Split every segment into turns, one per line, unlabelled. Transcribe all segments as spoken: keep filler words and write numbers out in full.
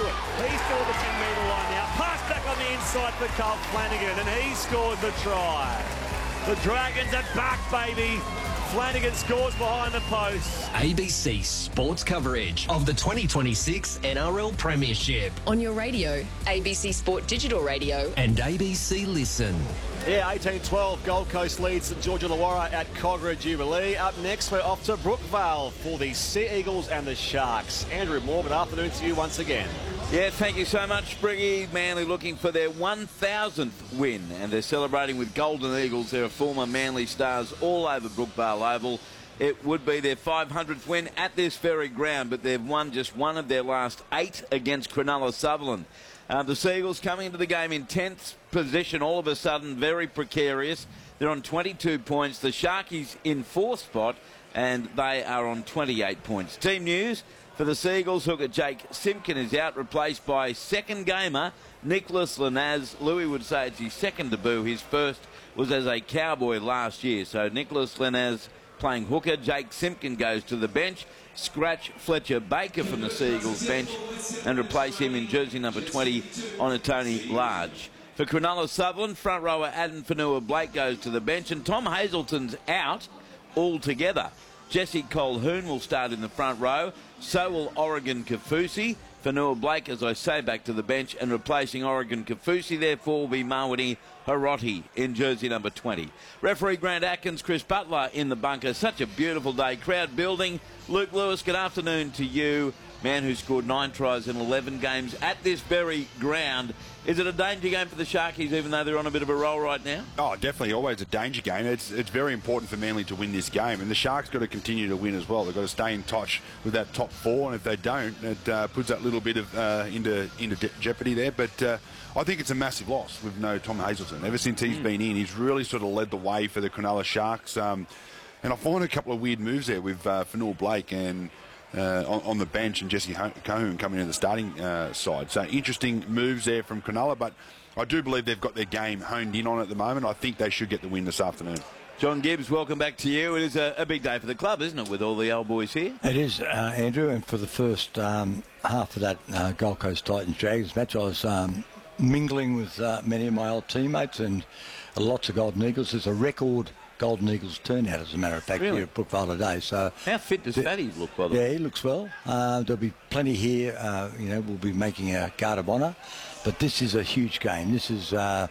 Stewart. He's still at the ten metre line now. Pass back on the inside for Carl Flanagan, and he scored the try. The Dragons are back, baby. Flanagan scores behind the post.
A B C Sports coverage of the twenty twenty-six N R L Premiership.
On your radio, A B C Sport Digital Radio.
And A B C Listen.
Yeah, eighteen twelve, Gold Coast leads St George Illawarra at Cogra Jubilee. Up next, we're off to Brookvale for the Sea Eagles and the Sharks. Andrew Moore, good afternoon to you once again.
Yeah, thank you so much, Briggy. Manly looking for their one thousandth win, and they're celebrating with Golden Eagles. There are former Manly stars all over Brookvale Oval. It would be their five hundredth win at this very ground, but they've won just one of their last eight against Cronulla Sutherland. Uh, the Sea Eagles coming into the game in tenth position, all of a sudden very precarious. They're on twenty-two points. The Sharkies in fourth spot, and they are on twenty-eight points. Team news for the Sea Eagles: hooker Jake Simpkin is out, replaced by second gamer Nicholas Linaz. Louis would say it's his second debut. His first was as a Cowboy last year. So Nicholas Linaz playing hooker. Jake Simpkin goes to the bench. Scratch Fletcher Baker from the Sea Eagles bench and replace him in jersey number twenty on a Tony Large. For Cronulla Sutherland, front rower Adam Fanua-Blake goes to the bench, and Tom Hazelton's out altogether. Jesse Colhoun will start in the front row. So will Oregon Kafusi. Fanua-Blake, as I say, back to the bench, and replacing Oregon Kafusi, therefore, will be Mawani Hiroti in jersey number twenty. Referee Grant Atkins, Chris Butler in the bunker. Such a beautiful day. Crowd building. Luke Lewis, good afternoon to you. Man who scored nine tries in eleven games at this very ground. Is it a danger game for the Sharkies, even though they're on a bit of a roll right now?
Oh, definitely, always a danger game. It's it's very important for Manly to win this game, and the Sharks got to continue to win as well. They've got to stay in touch with that top four, and if they don't, it uh, puts that little bit of uh, into into de- jeopardy there. But uh, I think it's a massive loss with no Tom Hazelton. Ever since he's mm. been in, he's really sort of led the way for the Cronulla Sharks. Um, and I find a couple of weird moves there with uh, Fanua-Blake and Uh, on, on the bench, and Jesse Colhoun coming into the starting uh, side. So interesting moves there from Cronulla, but I do believe they've got their game honed in on at the moment. I think they should get the win this afternoon.
John Gibbs, welcome back to you. It is a, a big day for the club, isn't it, with all the old boys here?
It is, uh, Andrew, and for the first um, half of that uh, Gold Coast Titans Dragons match, I was um, mingling with uh, many of my old teammates and lots of Golden Eagles. There's a record Golden Eagles turnout, as a matter of fact,
really?
here at Brookvale today. So,
how fit does Fatty look, by the way?
Yeah, he looks well. Uh, there'll be plenty here. Uh, you know, we'll be making a guard of honour. But this is a huge game. This is uh,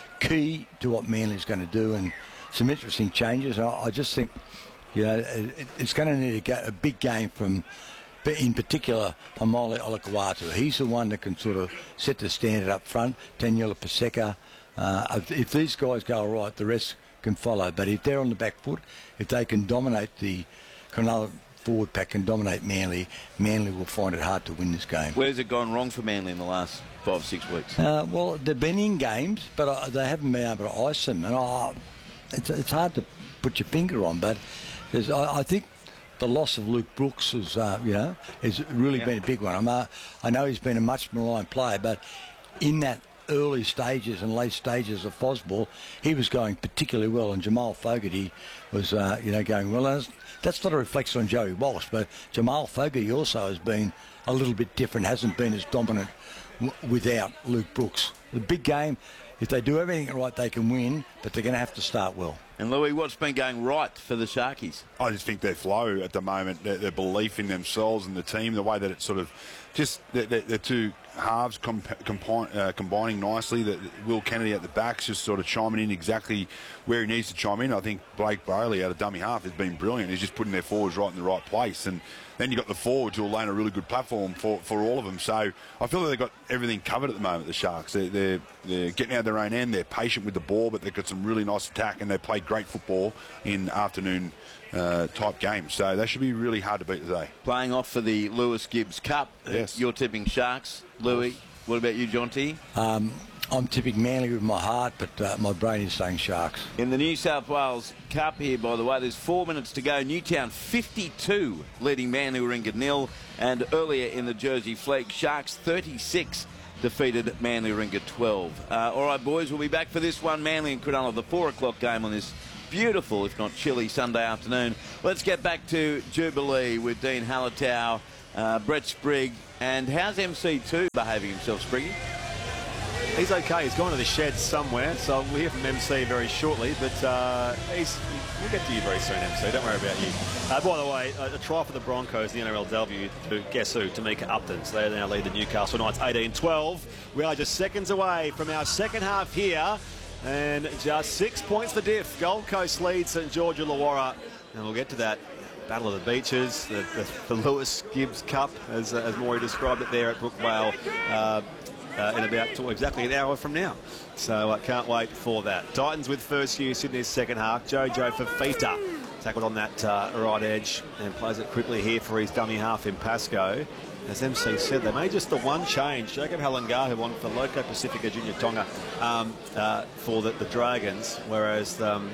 key to what Manly's going to do, and some interesting changes. I, I just think, you know, it, it's going to need a, a big game from, in particular, Haumole Olakau'atu. He's the one that can sort of set the standard up front. Daniela Paseka. Uh, if, if these guys go all right, the rest can follow. But if they're on the back foot, if they can dominate the Cronulla forward pack, can dominate Manly, Manly will find it hard to win this game.
Where's it gone wrong for Manly in the last five, six weeks?
Uh, well, they've been in games, but uh, they haven't been able to ice them. And uh, it's, it's hard to put your finger on, but there's, I, I think the loss of Luke Brooks is, uh, you know, has really yeah. been a big one. I'm, uh, I know he's been a much maligned player, but in that early stages and late stages of Fosball, he was going particularly well, and Jamal Fogarty was, uh, you know, going well. And that's not a reflection on Joey Walsh, but Jamal Fogarty also has been a little bit different, hasn't been as dominant w- without Luke Brooks. The big game, if they do everything right, they can win, but they're going to have to start well.
And Louis, what's been going right for the Sharkies?
I just think their flow at the moment, their, their belief in themselves and the team, the way that it's sort of just the, the, the two halves comp- compi- uh, combining nicely. That Will Kennedy at the back's just sort of chiming in exactly where he needs to chime in. I think Blake Bailey out of dummy half has been brilliant. He's just putting their forwards right in the right place, and then you got the forwards who will lay a really good platform for, for all of them. So I feel that they've got everything covered at the moment, the Sharks. They're, they're, they're getting out of their own end. They're patient with the ball, but they've got some really nice attack, and they play great football in afternoon uh, type games. So they should be really hard to beat today.
Playing off for the Lewis Gibbs Cup.
Yes.
You're tipping Sharks. Louis, what about you, John T?
Um, I'm tipping Manly with my heart, but uh, my brain is saying Sharks.
In the New South Wales Cup here, by the way, there's four minutes to go. Newtown fifty-two, leading Manly Warringah nil. And earlier in the Jersey Flegg, Sharks thirty-six defeated Manly Warringah twelve. Uh, all right, boys, we'll be back for this one. Manly and Cronulla, the four o'clock game on this beautiful, if not chilly, Sunday afternoon. Let's get back to Jubilee with Dean Hallertau uh, Brett Sprigg. And how's M C two behaving himself, Spriggy?
He's okay. He's gone to the shed somewhere, so we'll hear from M C very shortly. But uh, he's, we'll get to you very soon, M C. Don't worry about you. Uh, by the way, a, a try for the Broncos, the N R L W, to guess who? Tamika Upton. So they now lead the Newcastle Knights eighteen twelve. We are just seconds away from our second half here. And just six points the diff. Gold Coast leads St George Illawarra. And we'll get to that. Battle of the Beaches, the, the, the Lewis Gibbs Cup, as, uh, as Maury described it there at Brookvale. Uh, Uh, in about two, exactly an hour from now. So I uh, can't wait for that. Titans with first use in this second half. Jojo Fafita tackled on that uh, right edge and plays it quickly here for his dummy half in Pascoe. As M C said, they made just the one change. Jacob Halengahu on for Loco Pacifica Junior Tonga um, uh, for the, the Dragons, whereas um,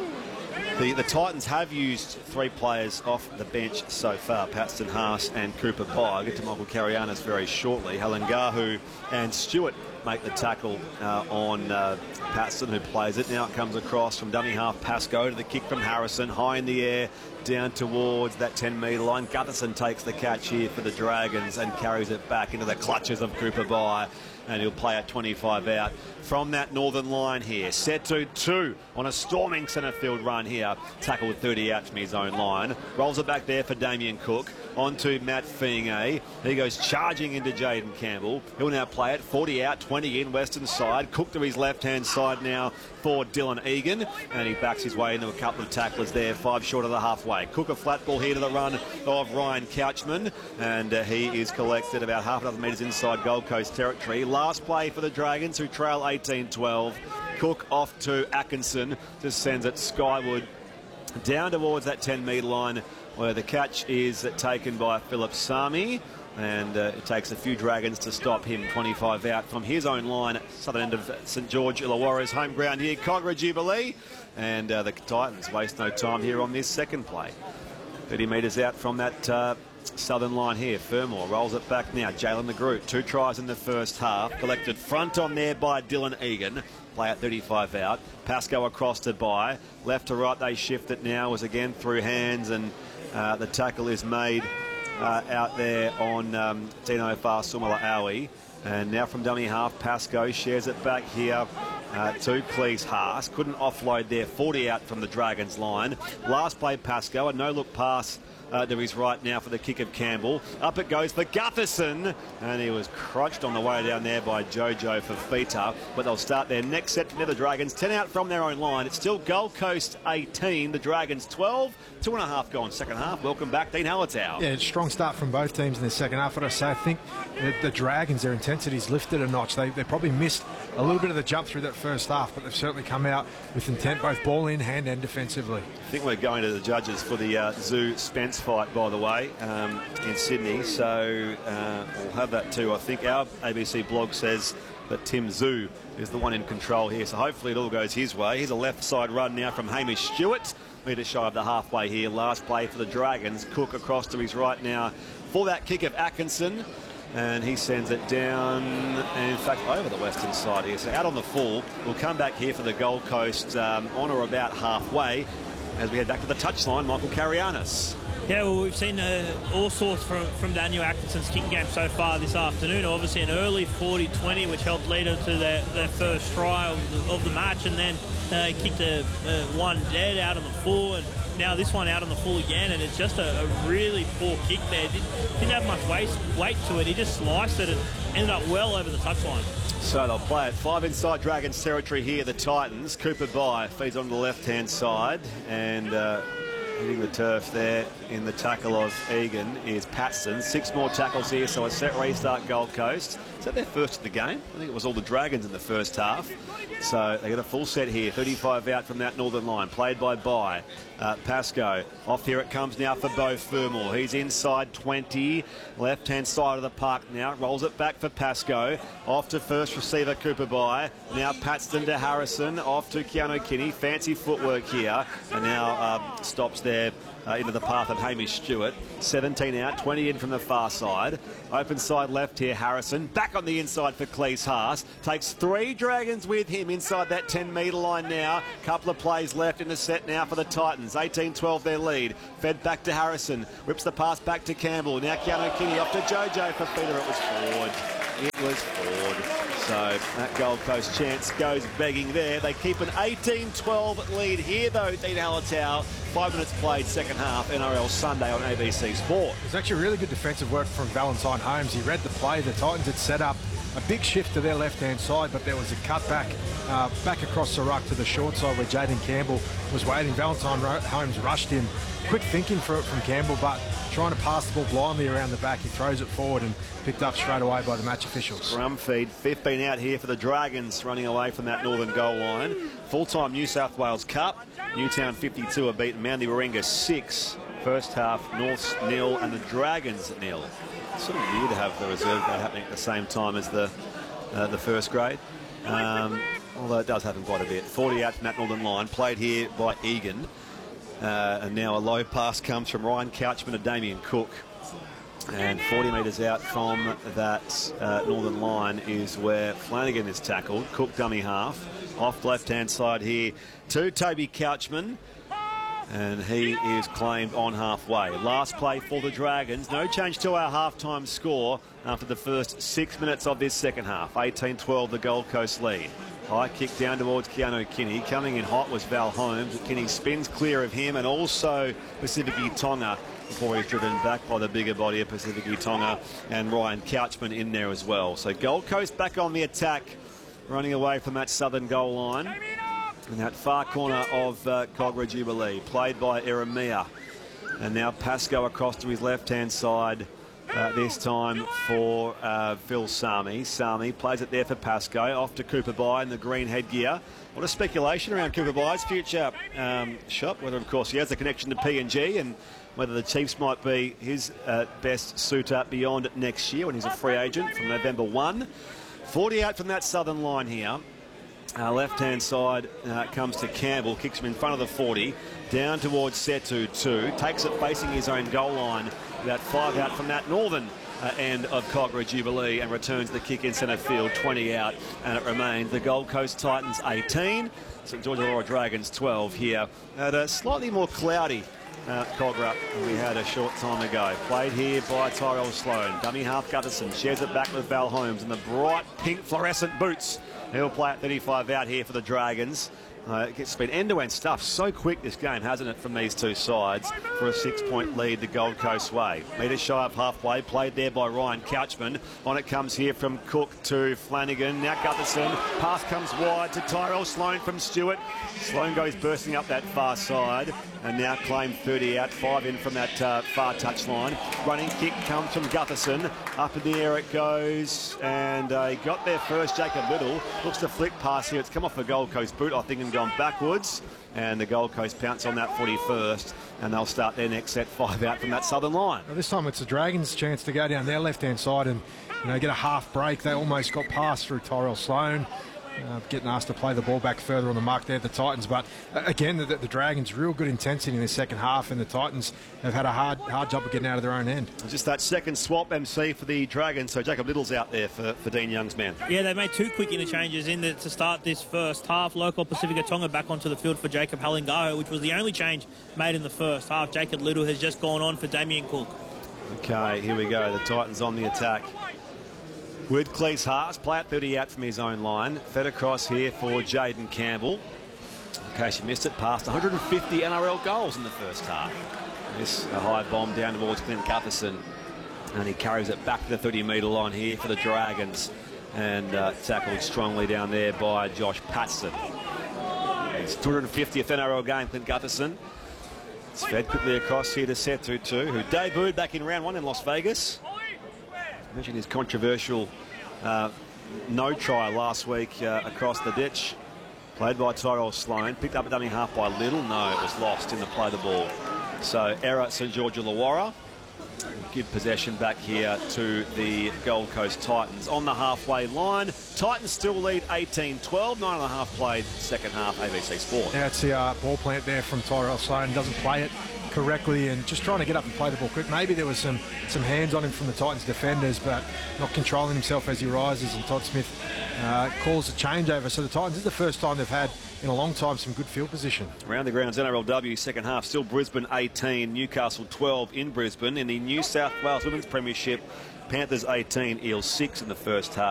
The, the Titans have used three players off the bench so far, Paxton Haas and Cooper Pye. I'll get to Michael Carianis very shortly. Halengahu and Stewart make the tackle uh, on uh, Paxton, who plays it. Now it comes across from dummy half Pascoe to the kick from Harrison, high in the air, down towards that ten metre line. Gutherson takes the catch here for the Dragons and carries it back into the clutches of Cooper Pye. And he'll play at twenty-five out from that northern line here. Setu two on a storming centre field run here. Tackled thirty out from his own line. Rolls it back there for Damien Cook. On to Matt Fienge. He goes charging into Jaden Campbell. He'll now play it. forty out, twenty in, western side. Cook to his left-hand side now for Dylan Egan. And he backs his way into a couple of tacklers there. Five short of the halfway. Cook a flat ball here to the run of Ryan Couchman. And uh, he is collected about half a dozen metres inside Gold Coast territory. Last play for the Dragons, who trail eighteen twelve. Cook off to Atkinson. Just sends it skyward down towards that ten metre line, where the catch is taken by Philip Sami, and uh, it takes a few Dragons to stop him. twenty-five out from his own line, southern end of St George Illawarra's home ground here, Cogra Jubilee, and uh, the Titans waste no time here on this second play. thirty metres out from that uh, southern line here. Fermor rolls it back now. Jalen the Groot, two tries in the first half, collected front on there by Dylan Egan. Play at thirty-five out. Pascoe across to Bye. Left to right they shift it now, was again through hands, and uh, the tackle is made uh, out there on um, Dino Farsumala-Aui. And now from dummy half, Pascoe shares it back here uh, to Cleese Haas. Couldn't offload there, forty out from the Dragons line. Last play Pascoe, a no-look pass Uh, to his right now for the kick of Campbell. Up it goes for Gutherson, and he was crunched on the way down there by Jojo Fafita. But they'll start their next set for the Dragons. ten out from their own line. It's still Gold Coast eighteen, the Dragons twelve. Two and a half gone second half. Welcome back, Dean Hallertau.
Yeah, strong start from both teams in the second half. But I say, I think the, the Dragons, their intensity's lifted a notch. They, they probably missed a little bit of the jump through that first half, but they've certainly come out with intent, both ball in hand and defensively.
I think we're going to the judges for the uh, Zoo Spence fight, by the way, um, in Sydney. So uh, we'll have that too. I think our A B C blog says that Tim Zoo is the one in control here. So hopefully it all goes his way. Here's a left side run now from Hamish Stewart. Metre shy of the halfway here. Last play for the Dragons. Cook across to his right now for that kick of Atkinson. And he sends it down, and in fact, over the western side here. So out on the full. We'll come back here for the Gold Coast um, on or about halfway as we head back to the touchline. Michael Carianis.
Yeah, well, we've seen uh, all sorts from, from Daniel Atkinson's kicking game so far this afternoon. Obviously, an early forty twenty, which helped lead them to their, their first try of the, of the match, and then uh, he kicked a, a one dead out on the full, and now this one out on the full again, and it's just a, a really poor kick there. Didn't, didn't have much weight, weight to it. He just sliced it and ended up well over the touchline. So they'll play it. Five inside Dragons territory here, the Titans. Cooper Bye feeds on the left-hand side, and uh, hitting the turf there in the tackle of Egan is Paxton. Six more tackles here, so a set restart Gold Coast. Is that their first of the game? I think it was all the Dragons in the first half. So they get a full set here. thirty-five out from that northern line. Played by Bye. Uh, Pascoe. Off here it comes now for Beau Fermor. He's inside twenty. Left-hand side of the park now. Rolls it back for Pascoe. Off to first receiver Cooper Bye. Now Paxton to Harrison. Off to Keanu Kinney. Fancy footwork here. And now uh, stops there.
there uh, into the path of Hamish Stewart. seventeen out, twenty in from the far side. Open side left here, Harrison. Back on the inside for Cleese Haas. Takes three Dragons with him inside that ten metre line now. Couple of plays left in the set now for the Titans. eighteen twelve their lead. Fed back to Harrison. Whips the pass back to Campbell. Now Keanu Kinney off to Jojo for Peter. It was forward. It was forward. So that Gold Coast chance goes begging there. They keep an eighteen twelve lead here though, Dean Hallertau. Five minutes played, second half, N R L Sunday on A B C Sport.
It was actually really good defensive work from Valentine Holmes. He read the play. The Titans had set up a big shift to their left-hand side, but there was a cut back, uh, back across the ruck to the short side where Jaden Campbell was waiting. Valentine Holmes rushed him. Quick thinking for, from Campbell, but trying to pass the ball blindly around the back. He throws it forward and picked up straight away by the match officials.
Scrum feed, fifteen out here for the Dragons, running away from that northern goal line. Full-time New South Wales Cup. Newtown fifty-two are beaten Manly Warringah six. First half, Norths nil and the Dragons nil. It's sort of weird to have the reserve grade happening at the same time as the uh, the first grade. Um, although it does happen quite a bit. forty out from that northern line, played here by Egan. Uh, and now a low pass comes from Ryan Couchman to Damien Cook. And forty metres out from that uh, northern line is where Flanagan is tackled. Cook dummy half. Off left-hand side here to Toby Couchman. And he is claimed on halfway. Last play for the Dragons. No change to our halftime score after the first six minutes of this second half. eighteen twelve the Gold Coast lead. High kick down towards Keanu Kinney. Coming in hot was Val Holmes. Kinney spins clear of him and also Pacific Tonga before he's driven back by the bigger body of Pacific Tonga and Ryan Couchman in there as well. So Gold Coast back on the attack, running away from that southern goal line. In that far corner of uh, Cogra Jubilee, played by Eremia. And now Pascoe across to his left-hand side, uh, this time for uh, Phil Sami. Sami plays it there for Pascoe, off to Cooper Bye in the green headgear. What a speculation around Cooper Bye's future um, shop, whether, of course, he has a connection to P N G and whether the Chiefs might be his uh, best suitor beyond next year when he's a free agent from November first. forty out from that southern line here. Uh, left-hand side uh, comes to Campbell, kicks him in front of the forty, down towards Setu two, takes it facing his own goal line, about five out from that northern uh, end of Cogra Jubilee and returns the kick in centre field, twenty out, and it remains the Gold Coast Titans eighteen, St George Illawarra Dragons twelve here at a slightly more cloudy Uh, Cogra we had a short time ago. Played here by Tyrell Sloan. Dummy half Gutherson shares it back with Val Holmes in the bright pink fluorescent boots. He'll play at thirty-five out here for the Dragons. Uh, it gets been end-to-end stuff so quick this game, hasn't it, from these two sides for a six-point lead the Gold Coast way. Metre shy of halfway, played there by Ryan Couchman. On it comes here from Cook to Flanagan. Now Gutherson. Pass comes wide to Tyrell Sloan from Stewart. Sloan goes bursting up that far side and now claimed thirty out, five in from that uh, far touch line. Running kick comes from Gutherson. Up in the air it goes, and uh, he got there first, Jacob Little. Looks to flick pass here. It's come off the Gold Coast boot, I think, and gone backwards. And the Gold Coast pounce on that forty-first, and they'll start their next set five out from that southern line.
Well, this time it's the Dragons' chance to go down their left-hand side and, you know, get a half break. They almost got past through Tyrell Sloan. Uh, getting asked to play the ball back further on the mark there, the Titans. But uh, again, the, the Dragons, real good intensity in the second half, and the Titans have had a hard hard job of getting out of their own end.
Just that second swap, M C, for the Dragons. So Jacob Little's out there for, for Dean Young's man.
Yeah, they made two quick interchanges in the, to start this first half. Local Pacifica Tonga back onto the field for Jacob Halingaho, which was the only change made in the first half. Jacob Little has just gone on for Damien Cook.
Okay, here we go. The Titans on the attack. With Cleese Haas, play at thirty out from his own line. Fed across here for Jaden Campbell. In case you missed it, passed one hundred fifty N R L goals in the first half. This a high bomb down towards Clint Gutherson. And he carries it back to the thirty metre line here for the Dragons. And uh, tackled strongly down there by Josh Patson. It's two hundred fiftieth N R L game, Clint Gutherson. It's fed quickly across here to Setu two, who debuted back in round one in Las Vegas. I mentioned his controversial uh, no try last week uh, across the ditch. Played by Tyrell Sloan. Picked up a dummy half by Little. No, it was lost in the play the ball. So error St George Illawarra. Give possession back here to the Gold Coast Titans. On the halfway line, Titans still lead eighteen twelve. Nine and a half played second half, A B C Sport.
Now it's the uh, ball plant there from Tyrell Sloan. Doesn't play it correctly and just trying to get up and play the ball quick. Maybe there was some, some hands on him from the Titans defenders, but not controlling himself as he rises, and Todd Smith uh, calls a changeover. So the Titans, this is the first time they've had in a long time some good field position.
Around the grounds, N R L W second half, still Brisbane eighteen, Newcastle twelve in Brisbane. In the New South Wales Women's Premiership, Panthers eighteen, Eels six in the first half.